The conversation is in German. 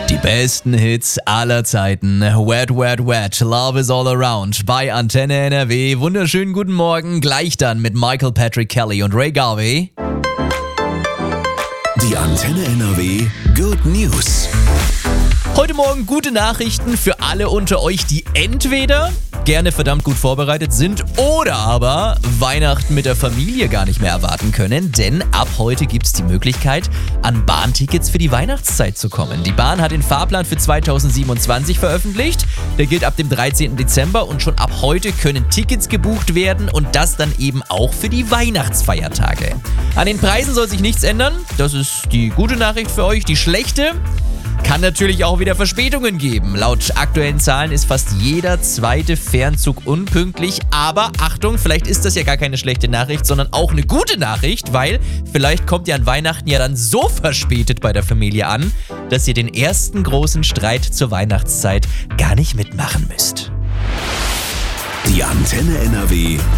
Die besten Hits aller Zeiten. Wet, wet, wet. Love is all around. Bei Antenne NRW. Wunderschönen guten Morgen. Gleich dann mit Michael Patrick Kelly und Ray Garvey. Die Antenne NRW Good News. Heute Morgen gute Nachrichten für alle unter euch, die entweder gerne verdammt gut vorbereitet sind oder aber Weihnachten mit der Familie gar nicht mehr erwarten können, denn ab heute gibt es die Möglichkeit, an Bahntickets für die Weihnachtszeit zu kommen. Die Bahn hat den Fahrplan für 2027 veröffentlicht, der gilt ab dem 13. Dezember und schon ab heute können Tickets gebucht werden und das dann eben auch für die Weihnachtsfeiertage. An den Preisen soll sich nichts ändern, das ist die gute Nachricht für euch. Die schlechte: kann natürlich auch wieder Verspätungen geben. Laut aktuellen Zahlen ist fast jeder zweite Fernzug unpünktlich. Aber Achtung, vielleicht ist das ja gar keine schlechte Nachricht, sondern auch eine gute Nachricht, weil vielleicht kommt ihr an Weihnachten ja dann so verspätet bei der Familie an, dass ihr den ersten großen Streit zur Weihnachtszeit gar nicht mitmachen müsst. Die Antenne NRW